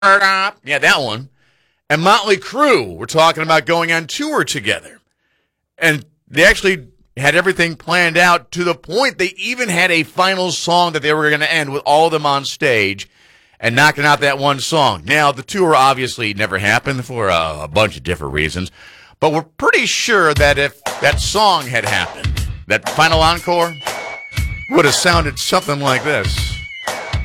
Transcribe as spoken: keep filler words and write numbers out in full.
Yeah, that one. And Motley Crue were talking about going on tour together. And they actually had everything planned out to the point they even had a final song that they were going to end with all of them on stage and knocking out that one song. Now, the tour obviously never happened for a, a bunch of different reasons, but we're pretty sure that if that song had happened, that final encore would have sounded something like this.